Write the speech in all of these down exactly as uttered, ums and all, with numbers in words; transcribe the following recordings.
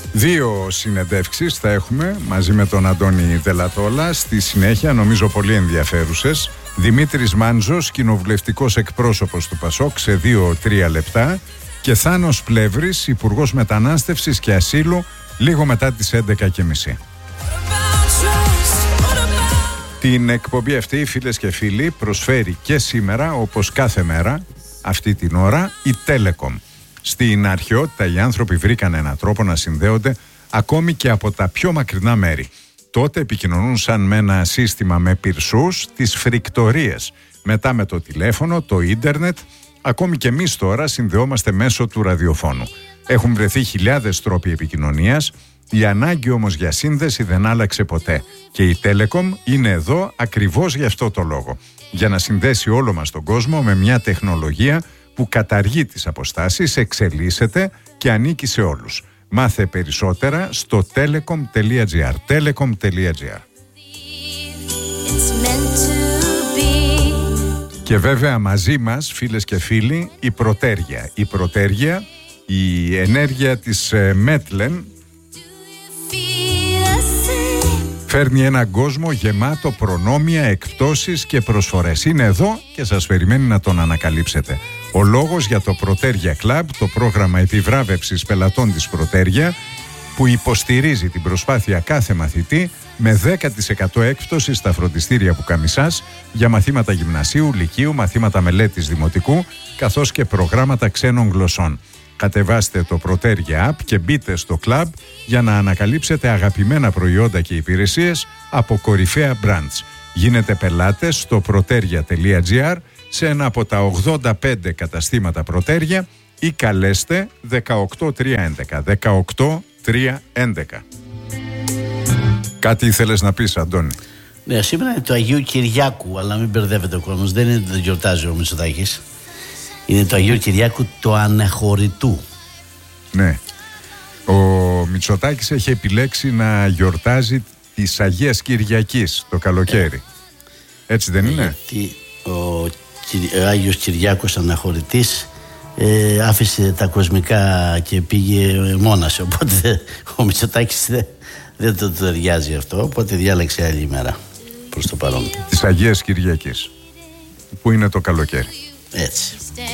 Δύο συνεντεύξεις θα έχουμε μαζί με τον Αντώνη Δελατόλα. Στη συνέχεια, νομίζω πολύ ενδιαφέρουσες. Δημήτρης Μάντζος, κοινοβουλευτικός εκπρόσωπος του ΠΑΣΟΚ, σε δύο τρία λεπτά. Και Θάνος Πλεύρης, Υπουργός Μετανάστευσης και Ασύλου, λίγο μετά τις έντεκα και μισή. Την εκπομπή αυτή, φίλες και φίλοι, προσφέρει και σήμερα, όπως κάθε μέρα, αυτή την ώρα, η Telecom. Στην αρχαιότητα οι άνθρωποι βρήκαν έναν τρόπο να συνδέονται ακόμη και από τα πιο μακρινά μέρη. Τότε επικοινωνούν σαν με ένα σύστημα με πυρσούς, τις φρικτορίες. Μετά με το τηλέφωνο, το ίντερνετ, ακόμη και εμείς τώρα συνδεόμαστε μέσω του ραδιοφώνου. Έχουν βρεθεί χιλιάδες τρόποι επικοινωνίας, η ανάγκη όμως για σύνδεση δεν άλλαξε ποτέ. Και η Telecom είναι εδώ ακριβώς γι' αυτό το λόγο. Για να συνδέσει όλο μας τον κόσμο με μια τεχνολογία που καταργεί τις αποστάσεις, εξελίσσεται και ανήκει σε όλους. Μάθε περισσότερα στο telecom.gr. telecom.gr. Και βέβαια μαζί μας, φίλες και φίλοι, η Πρωτέργεια. Η Πρωτέργεια, η ενέργεια της ε, Μέτλεν, φέρνει έναν κόσμο γεμάτο προνόμια, εκπτώσεις και προσφορές. Είναι εδώ και σας περιμένει να τον ανακαλύψετε. Ο λόγος για το Πρωτέργεια Club, το πρόγραμμα επιβράβευσης πελατών της Πρωτέργεια, που υποστηρίζει την προσπάθεια κάθε μαθητή με δέκα τοις εκατό έκπτωση στα φροντιστήρια Πουκαμισάς για μαθήματα γυμνασίου, λυκείου, μαθήματα μελέτης δημοτικού, καθώς και προγράμματα ξένων γλωσσών. Κατεβάστε το Πρωτέργεια App και μπείτε στο club για να ανακαλύψετε αγαπημένα προϊόντα και υπηρεσίες από κορυφαία brands. Γίνετε πελάτες στο protergia.gr σε ένα από τα ογδόντα πέντε καταστήματα Πρωτέργεια ή καλέστε δεκαοκτώ τριακόσια έντεκα. δεκαοκτώ τριακόσια έντεκα. Κάτι ήθελες να πεις, Αντώνη? Ναι, σήμερα είναι το Αγίου Κυριάκου, αλλά μην μπερδεύεται ο κόσμος. Δεν είναι το γιορτάζει ο Μητσοτάκης. Είναι το Αγίου Κυριάκου το Αναχωρητού. Ναι. Ο Μητσοτάκης έχει επιλέξει να γιορτάζει της Αγίας Κυριακής το καλοκαίρι. Ε, Έτσι δεν ε, είναι? Γιατί ο, ο Άγιος Κυριάκος Αναχωρητής ε, άφησε τα κοσμικά και πήγε μόνας. Οπότε ο Μητσοτάκης δεν, δεν το ταιριάζει αυτό. Οπότε διάλεξε άλλη ημέρα προς το παρόν. Της Αγίας Κυριακής, που είναι το καλοκαίρι. Έτσι.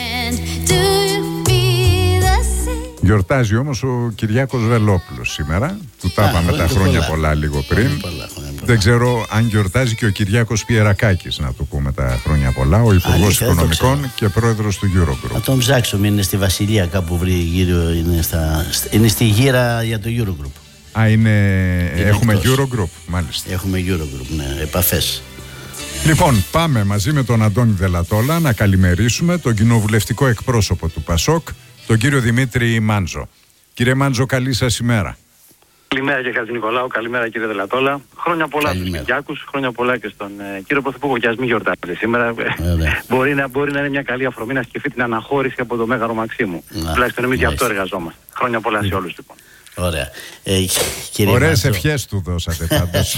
Γιορτάζει όμως ο Κυριάκος Βελόπουλος σήμερα. Του τα είπαμε τα χρόνια πολλά, πολλά λίγο πριν. Πολλά, πολλά, πολλά. Δεν ξέρω αν γιορτάζει και ο Κυριάκος Πιερακάκης, να του πούμε τα χρόνια πολλά. Ο Υπουργός Οικονομικών και πρόεδρος του Eurogroup. Να τον ψάξουμε, είναι στη Βασιλεία κάπου βρει γύρω, είναι, στα, είναι στη γύρα για το Eurogroup. Α, είναι, είναι έχουμε εκτός. Eurogroup, μάλιστα. Έχουμε Eurogroup, ναι, επαφές. Λοιπόν, πάμε μαζί με τον Αντώνη Δελατόλα να καλημερίσουμε τον κοινοβουλευτικό εκπρόσωπο του ΠΑΣΟΚ, τον κύριο Δημήτρη Μάντζο. Κύριε Μάντζο, καλή σας ημέρα. Καλημέρα και Χατζη Νικολάου, καλημέρα κύριε Δελατόλα. Χρόνια πολλά στους Κυριάκους, χρόνια πολλά και στον ε, κύριο Πρωθυπουργό. Και ας μην γιορτάζετε σήμερα. μπορεί, να, μπορεί να είναι μια καλή αφορμή να σκεφτεί την αναχώρηση από το Μέγαρο Μαξίμου. Τουλάχιστον εμείς γι' αυτό εργαζόμαστε. Χρόνια πολλά σε όλους λοιπόν. Ωραία. Ε, Ωραίες ευχές του δώσατε πάντως.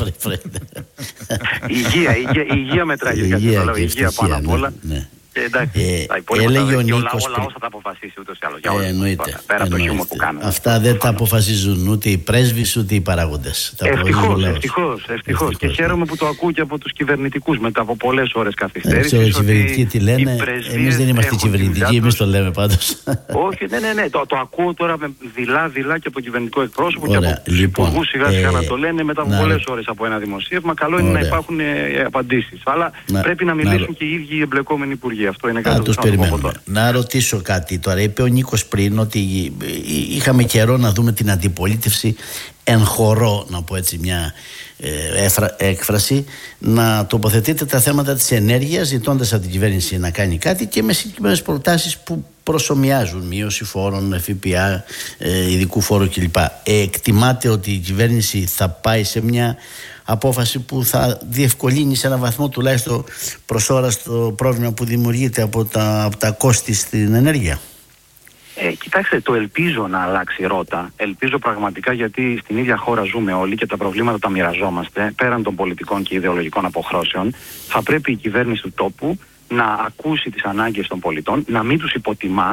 Υγεία, υγεία, υγεία μετράει. Υγεία, υγεία πάνω απ' όλα. Εντάξει, τα υπόλοιπα όλα όσα τα αποφασίσει ούτως ή άλλως. Για όλους, εννοείται, πέρα από το χιούμορ που κάνουμε. Αυτά δεν τα αποφασίζουν ούτε οι πρέσβεις ούτε οι παράγοντες. Ευτυχώς, ευτυχώς, ευτυχώς. Και χαίρομαι που το ακούω και από τους κυβερνητικούς μετά από πολλές ώρες καθυστέρησης. Ξέρω οι κυβερνητικοί τι λένε. Εμείς δεν είμαστε κυβερνητικοί, εμείς το λέμε πάντως. Όχι, ναι, ναι, ναι. Το ακούω τώρα με δειλά-δειλά και από το κυβερνητικό εκπρόσωπο και από τους υπουργούς σιγά-σιγά να το λένε μετά από πολλές ώρες από ένα δημοσίευμα. Καλό είναι να υπάρχουν απαντήσεις. Αλλά πρέπει να μιλήσουν και οι ίδιοι οι εμπλεκόμενοι υπουργοί. Αυτό είναι κάτι που περιμένουμε. Να ρωτήσω κάτι τώρα. Είπε ο Νίκος πριν ότι είχαμε καιρό να δούμε την αντιπολίτευση εν χορό, να πω έτσι μια ε, έκφραση, να τοποθετείτε τα θέματα της ενέργειας, ζητώντας από την κυβέρνηση να κάνει κάτι και με συγκεκριμένες προτάσεις που προσομοιάζουν, μείωση φόρων, ΦΠΑ, ε, ειδικού φόρου κλπ. Ε, εκτιμάτε ότι η κυβέρνηση θα πάει σε μια απόφαση που θα διευκολύνει σε έναν βαθμό τουλάχιστον προς ώρα το πρόβλημα που δημιουργείται από τα, από τα κόστη στην ενέργεια? Ε, κοιτάξτε, το ελπίζω να αλλάξει ρότα. Ελπίζω πραγματικά, γιατί στην ίδια χώρα ζούμε όλοι και τα προβλήματα τα μοιραζόμαστε. Πέραν των πολιτικών και ιδεολογικών αποχρώσεων, θα πρέπει η κυβέρνηση του τόπου να ακούσει τις ανάγκες των πολιτών, να μην τους υποτιμά,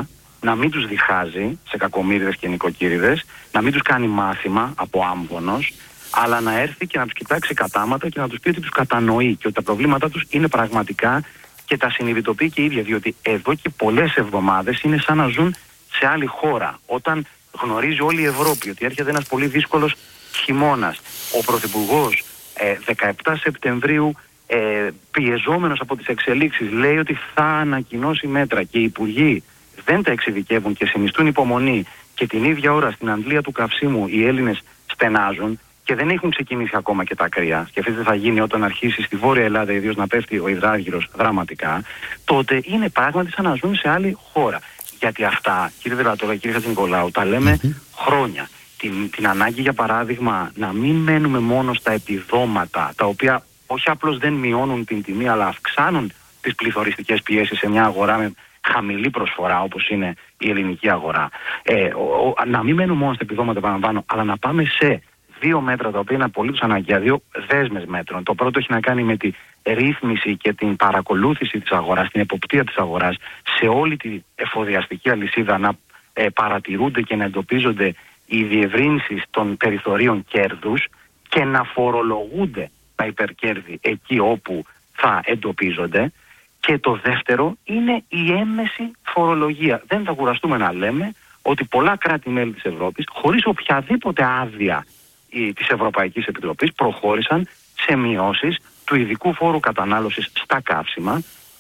να μην τους διχάζει σε κακομοίριδες και νοικοκύριδες, να μην τους κάνει μάθημα από άμβονος, αλλά να έρθει και να τους κοιτάξει κατάματα και να τους πει ότι τους κατανοεί και ότι τα προβλήματά τους είναι πραγματικά και τα συνειδητοποιεί και η ίδια, διότι εδώ και πολλές εβδομάδες είναι σαν να ζουν σε άλλη χώρα. Όταν γνωρίζει όλη η Ευρώπη ότι έρχεται ένας πολύ δύσκολος χειμώνας, ο Πρωθυπουργός ε, δεκαεπτά Σεπτεμβρίου ε, πιεζόμενος από τις εξελίξεις λέει ότι θα ανακοινώσει μέτρα και οι υπουργοί δεν τα εξειδικεύουν και συνιστούν υπομονή και την ίδια ώρα στην αντλία του καυσίμου οι Έλληνες στενάζουν και δεν έχουν ξεκινήσει ακόμα και τα κρύα. Σκεφτείτε τι θα γίνει όταν αρχίσει στη Βόρεια Ελλάδα ιδίως να πέφτει ο υδράργυρος δραματικά, τότε είναι πράγματι σαν να ζουν σε άλλη χώρα. Γιατί αυτά, κύριε Δελατόλα, κύριε Χατζηνικολάου, τα λέμε mm-hmm. χρόνια. Την, την ανάγκη, για παράδειγμα, να μην μένουμε μόνο στα επιδόματα, τα οποία όχι απλώς δεν μειώνουν την τιμή, αλλά αυξάνουν τις πληθωριστικές πιέσεις σε μια αγορά με χαμηλή προσφορά, όπως είναι η ελληνική αγορά. Ε, ο, ο, να μην μένουμε μόνο στα επιδόματα, παραλαμβάνω, αλλά να πάμε σε δύο μέτρα τα οποία είναι απολύτως αναγκαία, δύο δέσμες μέτρων. Το πρώτο έχει να κάνει με τη ρύθμιση και την παρακολούθηση της αγοράς, την εποπτεία της αγοράς, σε όλη τη εφοδιαστική αλυσίδα να ε, παρατηρούνται και να εντοπίζονται οι διευρύνσεις των περιθωρίων κέρδους και να φορολογούνται τα υπερκέρδη εκεί όπου θα εντοπίζονται. Και το δεύτερο είναι η έμμεση φορολογία. Δεν θα κουραστούμε να λέμε ότι πολλά κράτη-μέλη της Ευρώπης, χωρίς οποιαδήποτε άδεια της Ευρωπαϊκής Επιτροπής, προχώρησαν σε μειώσεις του ειδικού φόρου κατανάλωσης στα καύσιμα,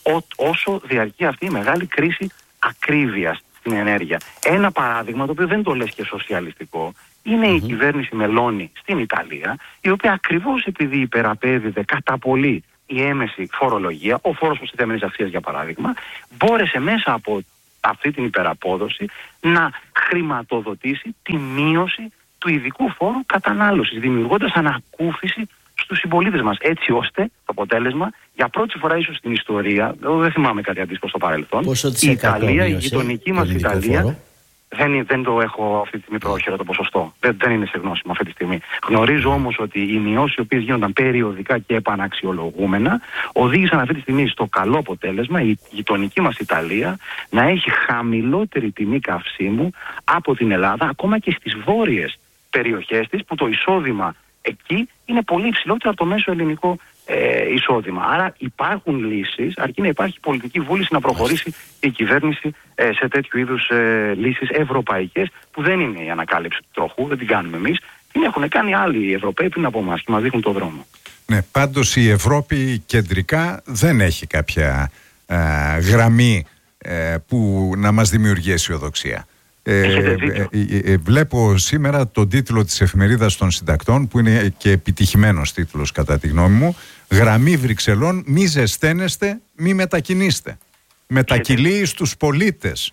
όσο διαρκεί αυτή η μεγάλη κρίση ακρίβειας στην ενέργεια. Ένα παράδειγμα, το οποίο δεν το λες και σοσιαλιστικό, είναι mm-hmm. η κυβέρνηση Μελώνη στην Ιταλία, η οποία ακριβώς επειδή υπεραπέδιδε κατά πολύ η έμεση φορολογία, ο φόρος προστιθέμενης αξίας για παράδειγμα, μπόρεσε μέσα από αυτή την υπεραπόδοση να χρηματοδοτήσει τη μείωση του ειδικού φόρου κατανάλωσης, δημιουργώντας ανακούφιση στους συμπολίτες μας, έτσι ώστε το αποτέλεσμα για πρώτη φορά ίσως στην ιστορία, δεν θυμάμαι κάτι αντίστοιχο στο παρελθόν, η Ιταλία, η γειτονική μας Ιταλία, δεν, δεν το έχω αυτή τη στιγμή πρόχειρα το ποσοστό, δεν, δεν είναι σε γνώση μου αυτή τη στιγμή. Γνωρίζω όμως ότι οι μειώσεις οι οποίες γίνονταν περιοδικά και επαναξιολογούμενα οδήγησαν αυτή τη στιγμή στο καλό αποτέλεσμα η γειτονική μας Ιταλία να έχει χαμηλότερη τιμή καυσίμου από την Ελλάδα, ακόμα και στις βόρειες περιοχές της, που το εισόδημα εκεί είναι πολύ υψηλότερο από το μέσο ελληνικό ε, εισόδημα. Άρα υπάρχουν λύσεις, αρκεί να υπάρχει πολιτική βούληση να προχωρήσει η κυβέρνηση ε, σε τέτοιου είδους ε, λύσεις ευρωπαϊκές, που δεν είναι η ανακάλυψη του τροχού, δεν την κάνουμε εμείς, την έχουν κάνει άλλοι Ευρωπαίοι πριν από εμάς και μας δείχνουν τον δρόμο. Ναι, πάντως η Ευρώπη κεντρικά δεν έχει κάποια ε, γραμμή ε, που να μας δημιουργεί αισιοδοξία. Ε, ε, ε, ε, βλέπω σήμερα τον τίτλο της Εφημερίδας των Συντακτών, που είναι και επιτυχημένος τίτλος κατά τη γνώμη μου: «Γραμμή Βρυξελών, μη ζεσταίνεστε, μη μετακινήστε». Μετακυλεί στους πολίτες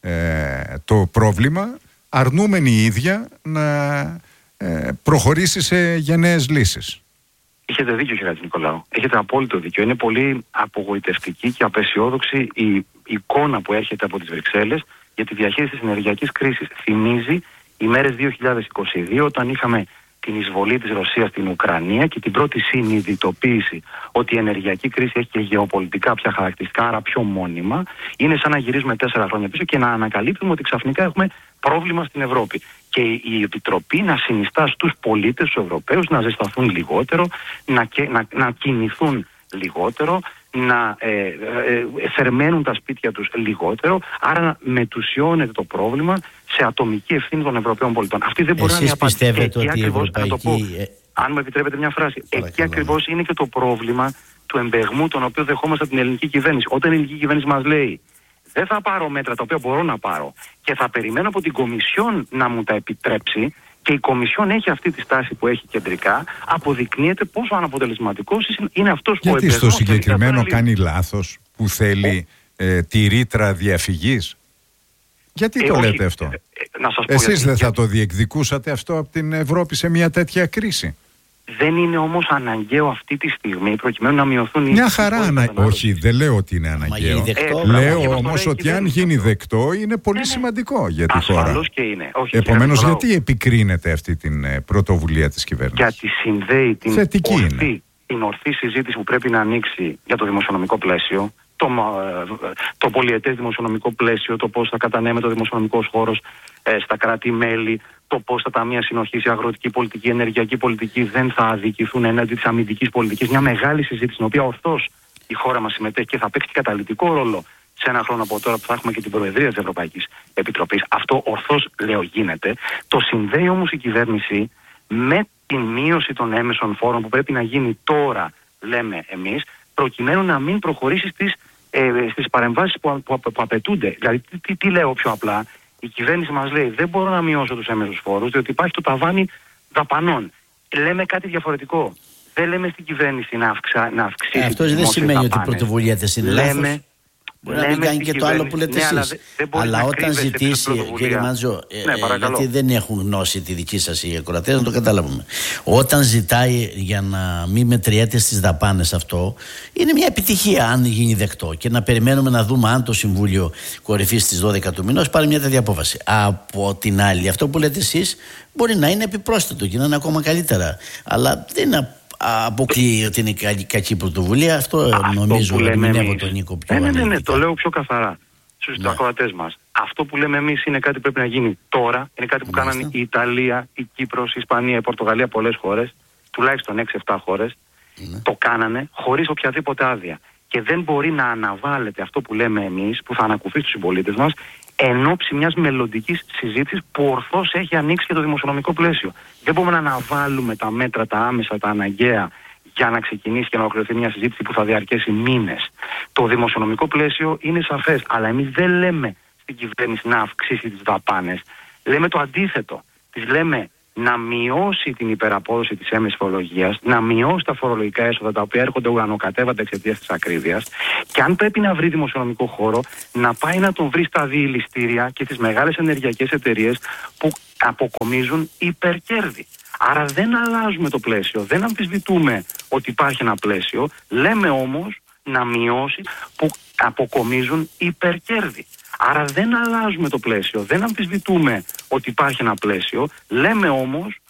ε, το πρόβλημα, αρνούμενη η ίδια να ε, προχωρήσει σε γενναίες λύσεις. Έχετε δίκιο, κύριε Νικολάου. Έχετε απόλυτο δίκιο. Είναι πολύ απογοητευτική και απεσιόδοξη η εικόνα που έρχεται από τις Βρυξέλλες για τη διαχείριση της ενεργειακής κρίσης. Θυμίζει οι μέρες δύο χιλιάδες είκοσι δύο, όταν είχαμε την εισβολή της Ρωσίας στην Ουκρανία και την πρώτη συνειδητοποίηση ότι η ενεργειακή κρίση έχει και γεωπολιτικά πια χαρακτηριστικά, άρα πιο μόνιμα. Είναι σαν να γυρίζουμε τέσσερα χρόνια πίσω και να ανακαλύπτουμε ότι ξαφνικά έχουμε πρόβλημα στην Ευρώπη. Και η Επιτροπή να συνιστά στους πολίτες, στους Ευρωπαίους, να ζεσταθούν λιγότερο, να, να, να κινηθούν λιγότερο, να ε, ε, ε, θερμαίνουν τα σπίτια τους λιγότερο, άρα να μετουσιώνεται το πρόβλημα σε ατομική ευθύνη των Ευρωπαίων πολιτών. Αυτή δεν μπορεί. Εσείς να είναι απάντηση. Πιστεύετε ότι η Ευρωπαϊκή... το πω, αν μου επιτρέπετε μια φράση, Παρακαλώ. Εκεί ακριβώς είναι και το πρόβλημα του εμπεγμού τον οποίο δεχόμαστε από την ελληνική κυβέρνηση. Όταν η ελληνική κυβέρνηση μας λέει δεν θα πάρω μέτρα τα οποία μπορώ να πάρω και θα περιμένω από την Κομισιόν να μου τα επιτρέψει, και η Κομισιόν έχει αυτή τη στάση που έχει κεντρικά, αποδεικνύεται πόσο αναποτελεσματικός είναι αυτός που Γιατί στο συγκεκριμένο κάνει λάθος που θέλει ε, τη ρήτρα διαφυγής? Γιατί ε, το όχι, λέτε αυτό? Ε, ε, να σας πω Εσείς γιατί, δεν θα το διεκδικούσατε αυτό από την Ευρώπη σε μια τέτοια κρίση? Δεν είναι όμως αναγκαίο αυτή τη στιγμή προκειμένου να μειωθούν οι... Μια χαρά, ανα... όχι, δεν λέω ότι είναι αναγκαίο. Ε, λέω όμως ότι αν γίνει δεκτό είναι πολύ ναι, σημαντικό για τη χώρα. Ασφαλώς και είναι. Όχι, Επομένως, γιατί επικρίνεται αυτή την πρωτοβουλία της κυβέρνησης? Γιατί συνδέει την ορθή, την ορθή συζήτηση που πρέπει να ανοίξει για το δημοσιονομικό πλαίσιο, το, το πολυετές δημοσιονομικό πλαίσιο, το πώς θα κατανέμεται ο δημοσιονομικός χώρος ε, στα κράτη-μέλη, το πώς τα ταμεία συνοχής, η αγροτική πολιτική, η ενεργειακή πολιτική δεν θα αδικηθούν έναντι της αμυντικής πολιτικής. Μια μεγάλη συζήτηση, στην οποία ορθώς η χώρα μας συμμετέχει και θα παίξει καταλυτικό ρόλο σε ένα χρόνο από τώρα που θα έχουμε και την Προεδρία της Ευρωπαϊκής Επιτροπής. Αυτό ορθώς, λέω, γίνεται. Το συνδέει όμως η κυβέρνηση με τη μείωση των έμεσων φόρων που πρέπει να γίνει τώρα, λέμε εμείς, προκειμένου να μην προχωρήσει στις, ε, στις παρεμβάσεις που, που, που απαιτούνται. Δηλαδή, τι, τι, τι λέω πιο απλά, η κυβέρνηση μας λέει δεν μπορώ να μειώσω τους έμεσους φόρους, διότι υπάρχει το ταβάνι δαπανών. Λέμε κάτι διαφορετικό. Δεν λέμε στην κυβέρνηση να, αυξα, να αυξήσει. Ε, αυτό δεν σημαίνει δαπάνες. Ότι η πρωτοβουλία της είναι λάθος. Λέμε, Μπορεί να μην κάνει και το άλλο που λέτε ναι, εσείς. Αλλά, αλλά όταν ζητήσει, κύριε Μάντζο, ναι, ε, γιατί δεν έχουν γνώση τη δική σας οι ακροατές, να το καταλάβουμε. Όταν ζητάει για να μην μετριέται στις δαπάνες αυτό, είναι μια επιτυχία αν γίνει δεκτό. Και να περιμένουμε να δούμε αν το Συμβούλιο Κορυφής στις δώδεκα του μηνός πάρει μια τέτοια απόφαση. Από την άλλη, αυτό που λέτε εσείς μπορεί να είναι επιπρόσθετο και να είναι ακόμα καλύτερα. Αλλά δεν είναι. Αποκλείει ότι είναι κακή, κακή πρωτοβουλία. Αυτό, αυτό νομίζω ότι ερμηνεύω τον Νίκο πιο ναι, ναι, ναι, το λέω πιο καθαρά στους ναι. ακροατές μας. Αυτό που λέμε εμείς είναι κάτι που πρέπει να γίνει τώρα. Είναι κάτι που Μάλιστα. κάνανε η Ιταλία, η Κύπρος, η Ισπανία, η Πορτογαλία, πολλές χώρες, τουλάχιστον έξι εφτά χώρες. Ναι. Το κάνανε χωρίς οποιαδήποτε άδεια. Και δεν μπορεί να αναβάλλεται αυτό που λέμε εμείς, που θα ανακουφίσει στους συμπολίτες μας, εν ώψη μιας μελλοντικής συζήτησης που ορθώς έχει ανοίξει και το δημοσιονομικό πλαίσιο. Δεν μπορούμε να αναβάλουμε τα μέτρα, τα άμεσα, τα αναγκαία για να ξεκινήσει και να ολοκληρωθεί μια συζήτηση που θα διαρκέσει μήνες. Το δημοσιονομικό πλαίσιο είναι σαφές, αλλά εμείς δεν λέμε στην κυβέρνηση να αυξήσει τις δαπάνες. Λέμε το αντίθετο. Τις λέμε να μειώσει την υπεραπόδοση της έμεσης φορολογίας, να μειώσει τα φορολογικά έσοδα τα οποία έρχονται ουρανοκατέβατα εξαιτίας της ακρίβειας και αν πρέπει να βρει δημοσιονομικό χώρο, να πάει να τον βρει στα διηληστήρια και τις μεγάλες ενεργειακές εταιρείες που αποκομίζουν υπερκέρδη. Άρα δεν αλλάζουμε το πλαίσιο, δεν αμφισβητούμε ότι υπάρχει ένα πλαίσιο, λέμε όμως να μειώσει που αποκομίζουν υπερκέρδη. Άρα δεν αλλάζουμε το πλαίσιο, δεν αμφισβητούμε ότι υπάρχει ένα πλαίσιο, λέμε όμως